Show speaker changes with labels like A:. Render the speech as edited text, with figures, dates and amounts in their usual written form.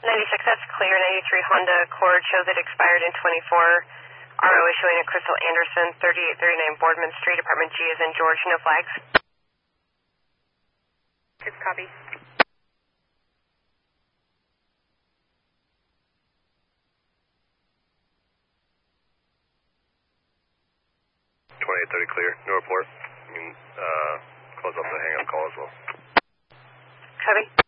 A: 96, that's clear. 93 Honda Accord shows it expired in 24. RO issuing a Crystal Anderson, 3839 Boardman Street, Apartment G is in George, no flags.
B: Good copy.
C: 2830 clear. No report. You can close up the hang-up call as well.
A: Copy.